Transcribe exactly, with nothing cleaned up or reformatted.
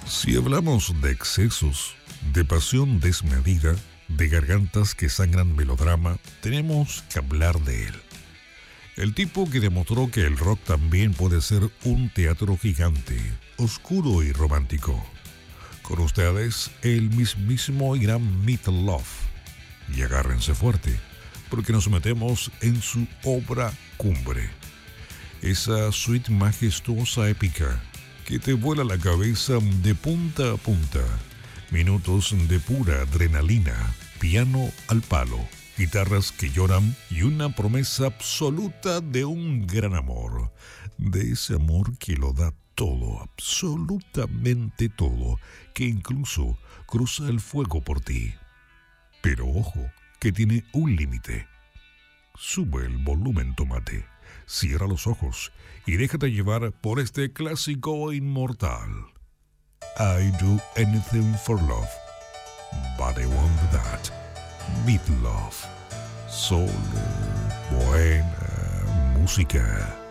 Si hablamos de excesos, de pasión desmedida, de gargantas que sangran melodrama, tenemos que hablar de él. El tipo que demostró que el rock también puede ser un teatro gigante, oscuro y romántico. Con ustedes, el mismísimo y gran Meat Loaf. Y agárrense fuerte, porque nos metemos en su obra cumbre. Esa suite majestuosa épica que te vuela la cabeza de punta a punta. Minutos de pura adrenalina, piano al palo, guitarras que lloran y una promesa absoluta de un gran amor. De ese amor que lo da todo, absolutamente todo, que incluso cruza el fuego por ti. Pero ojo, que tiene un límite. Sube el volumen, tomate. Cierra los ojos y déjate llevar por este clásico inmortal. I do anything for love, but I want that. Meat Loaf. Solo buena música.